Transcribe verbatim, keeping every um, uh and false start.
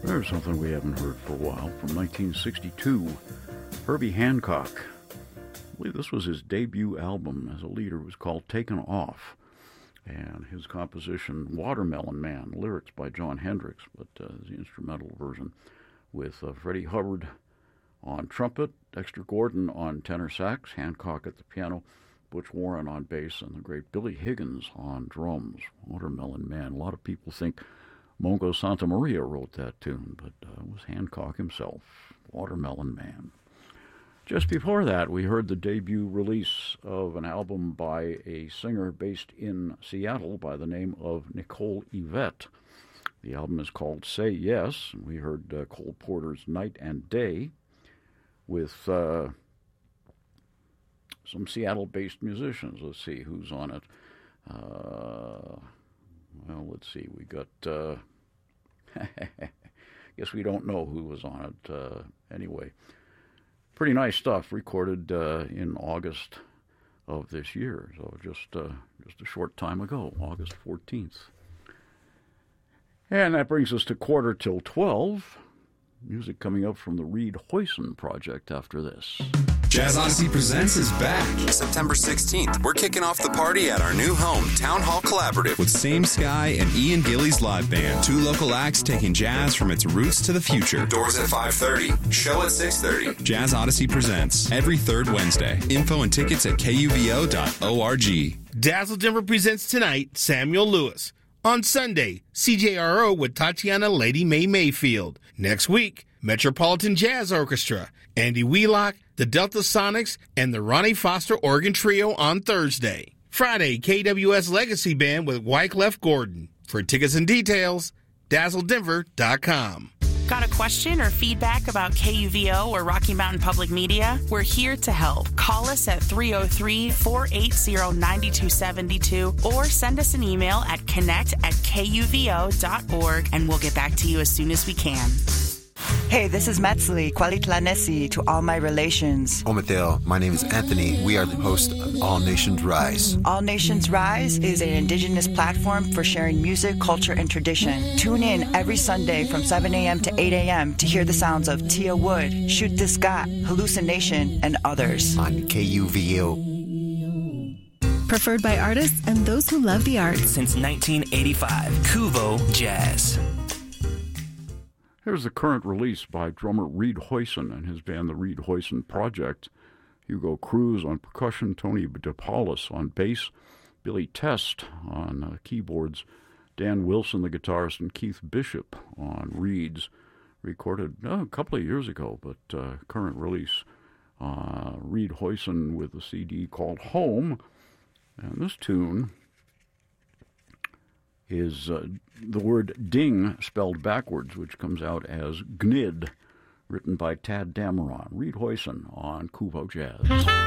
There's something we haven't heard for a while from nineteen sixty-two. Herbie Hancock. I believe this was his debut album as a leader. It was called Taken Off. And his composition, Watermelon Man, lyrics by Jon Hendricks, but uh, the instrumental version with uh, Freddie Hubbard on trumpet, Dexter Gordon on tenor sax, Hancock at the piano, Butch Warren on bass, and the great Billy Higgins on drums. Watermelon Man. A lot of people think Mongo Santa Maria wrote that tune, but uh, it was Hancock himself. Watermelon Man. Just before that, we heard the debut release of an album by a singer based in Seattle by the name of Nicole Yvette. The album is called Say Yes. We heard uh, Cole Porter's Night and Day with uh, some Seattle-based musicians. Let's see who's on it. Uh, well, let's see. We got... Uh, guess we don't know who was on it uh, anyway. Pretty nice stuff, recorded uh, in August of this year, so just uh, just a short time ago, August fourteenth. And that brings us to quarter till twelve. Music coming up from the Reed Hoyson Project after this. Jazz Odyssey Presents is back. September sixteenth, we're kicking off the party at our new home, Town Hall Collaborative. With Same Sky and Ian Gillies Live Band. Two local acts taking jazz from its roots to the future. Doors at five thirty. Show at six thirty. Jazz Odyssey Presents every third Wednesday. Info and tickets at K U V O dot org. Dazzle Denver presents tonight Samuel Lewis. On Sunday, C J R O with Tatiana Lady Mae Mayfield. Next week, Metropolitan Jazz Orchestra, Andy Wheelock, the Delta Sonics, and the Ronnie Foster Organ Trio on Thursday. Friday, K W S Legacy Band with Wyclef Gordon. For tickets and details, dazzle denver dot com. Got a question or feedback about K U V O or Rocky Mountain Public Media? We're here to help. Call us at three oh three, four eight zero, nine two seven two or send us an email at connect at K U V O dot org and we'll get back to you as soon as we can. Hey, this is Metzli, Kwalitlanesi to all my relations. Omathel, my name is Anthony. We are the host of All Nations Rise. All Nations Rise is an indigenous platform for sharing music, culture, and tradition. Tune in every Sunday from seven a.m. to eight a.m. to hear the sounds of Tia Wood, Shoot This Scott, Hallucination, and others. On K U V O. Preferred by artists and those who love the arts. Since nineteen eighty-five, Kuvo Jazz. Here's the current release by drummer Reed Hoyson and his band, the Reed Hoyson Project. Hugo Cruz on percussion, Tony DePaulis on bass, Billy Test on uh, keyboards, Dan Wilson, the guitarist, and Keith Bishop on reeds. Recorded uh, a couple of years ago, but uh, current release. Uh, Reed Hoyson with a C D called Home. And this tune is uh, the word ding spelled backwards, which comes out as gnid, written by Tad Dameron. Reed Hoyson on Kuvo Jazz.